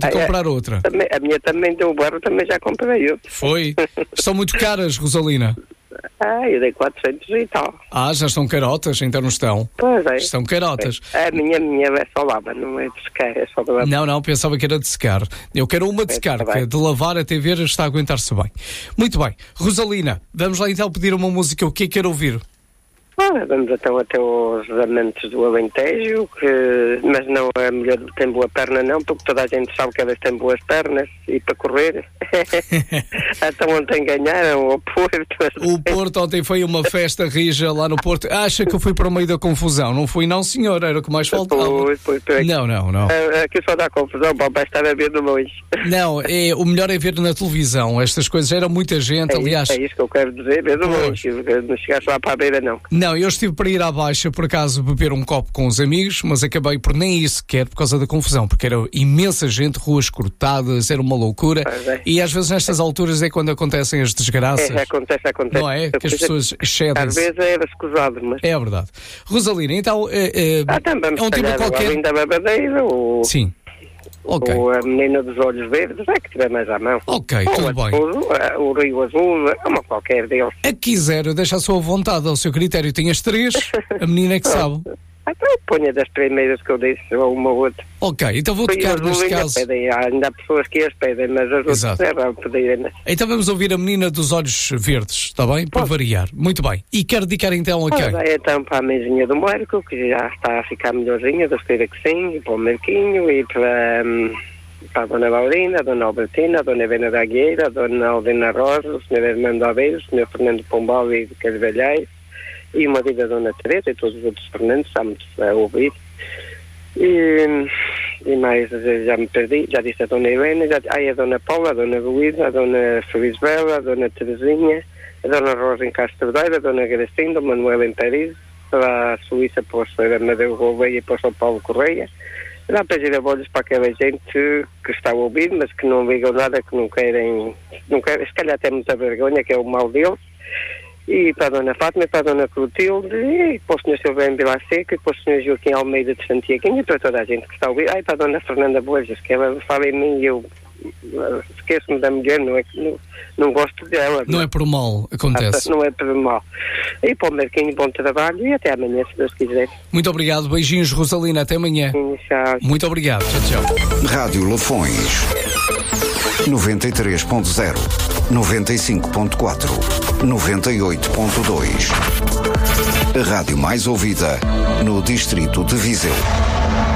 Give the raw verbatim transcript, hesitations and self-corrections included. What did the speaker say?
ah, comprar é, outra. Também, a minha também deu barro, também já comprei outra. Foi? Estão muito caras, Rosalina? Ah, eu dei quatrocentos e tal. Ah, já estão carotas? Então não estão? Pois é. Estão carotas. É. A minha, a minha é só lava, não é de secar, é só de lavar. Não, não, pensava que era de secar. Eu quero uma de secar, porque de lavar até ver está a aguentar-se bem. Muito bem. Rosalina, vamos lá então pedir uma música. O que é que quer ouvir? Ah, vamos então até os Amantes do Alentejo, que, mas não é a mulher que tem boa perna não, porque toda a gente sabe que elas têm boas pernas e para correr. Então ontem ganharam o Porto. O Porto ontem foi uma festa rija lá no Porto. Acha que eu fui para o meio da confusão? Não fui não, senhor, era o que mais faltava. Pois, pois, pois. Não, não, não. Aqui só dá confusão, papai estar a ver de longe. Não, é, o melhor é ver na televisão. Estas coisas, era muita gente, é aliás. Isso, é isso que eu quero dizer, ver de longe. Não chegasse lá para a beira, não. Não, eu estive para ir à Baixa, por acaso, beber um copo com os amigos, mas acabei por nem isso sequer por causa da confusão, porque era imensa gente, ruas cortadas, era uma loucura. É. E às vezes nestas alturas é quando acontecem as desgraças. É, acontece, acontece. Não é? Que as pessoas excedem-se. Às vezes era escusado, mas... É verdade. Rosalina, então, é, é, ah, também, é um tema qualquer... Ainda babadeira, ou... Sim. Okay. Ou a menina dos olhos verdes, é que tiver mais à mão. Ok, ou tudo bem. Azul, o Rio Azul, uma qualquer deles. A que quiser, deixa a sua vontade, ao seu critério. Tem as três, a menina é que sabe. Então ponha das primeiras que eu disse, ou uma outra. Ok, então vou tocar neste caso. Pedem, ainda há pessoas que as pedem, mas as outras não pedem. Então vamos ouvir a menina dos olhos verdes, está bem? Para Pode. variar. Muito bem. E quero dedicar então a quem? Ah, então para a mãezinha do Marco, que já está a ficar melhorzinha, da espera que sim, e para o Marquinho, e para... Hum, para a Dona Laurina, a Dona Albertina, a Dona Helena da Agueira, a Dona Aldena Rosa, o senhor Armando Aveiro, o senhor Fernando Pombal e de Carvalhais, e uma vida da Dona Teresa e todos os outros Fernandos, estamos a ouvir. E, e mais, já me perdi, já disse a Dona Helena, já, ai, a Dona Paula, a Dona Luísa, a Dona Felisbela, a Dona Teresinha, a Dona Rosa em Castro Daire, a Dona Gracinda, o Manuel em Paris, para a Suíça, para o senhor Amadeu Gouveia e para o São Paulo Correia. Dá para girar olhos para aquela gente que está a ouvir, mas que não ligam nada, que não querem, não querem, se calhar até muita vergonha, que é o mal deles. E para a Dona Fátima, para a Dona Clotilde, e para o senhor Silvério Vila Seca, e para o senhor Joaquim Almeida de Santiago, e para toda a gente que está a ouvir. Ai, para a Dona Fernanda Borges, que ela fala em mim e eu esqueço-me da mulher, não é que não, não gosto dela. Não, não é por mal, acontece. Não é por mal. E para o Marquinho, bom trabalho e até amanhã, se Deus quiser. Muito obrigado, beijinhos, Rosalina, até amanhã. Sim, tchau. Muito obrigado, tchau, tchau. Rádio Lafões noventa e três ponto zero, noventa e cinco ponto quatro, noventa e oito ponto dois. A rádio mais ouvida no distrito de Viseu.